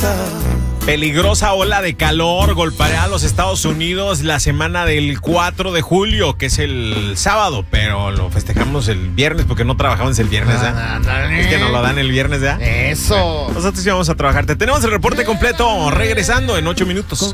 Peligrosa ola de calor golpeará a los Estados Unidos la semana del 4 de julio, que es el sábado, pero lo festejamos el viernes porque no trabajamos el viernes, ¿eh? Es que nos lo dan el viernes, ¿eh? Eso. Nosotros sí vamos a trabajar. Te tenemos el reporte completo regresando en 8 minutos.